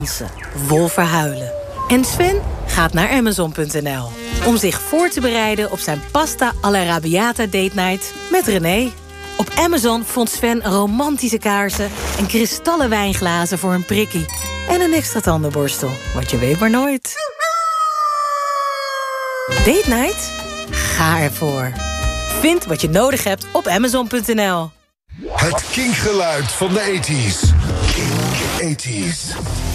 Wol verhuilen. En Sven gaat naar Amazon.nl om zich voor te bereiden op zijn pasta all'arrabbiata date night met René. Op Amazon vond Sven romantische kaarsen en kristallen wijnglazen voor een prikkie. En een extra tandenborstel, want je weet maar nooit. Date night? Ga ervoor. Vind wat je nodig hebt op Amazon.nl. Het kinkgeluid van de 80's. Kink 80's.